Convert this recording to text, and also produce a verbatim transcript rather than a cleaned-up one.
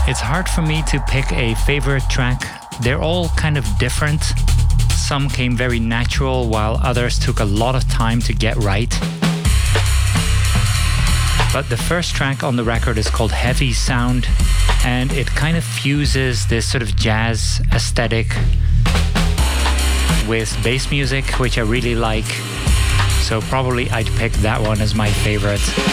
It's hard for me to pick a favorite track. They're all kind of different. Some came very natural, while others took a lot of time to get right. But the first track on the record is called Heavy Sound, and it kind of fuses this sort of jazz aesthetic with bass music, which I really like. So probably I'd pick that one as my favorite.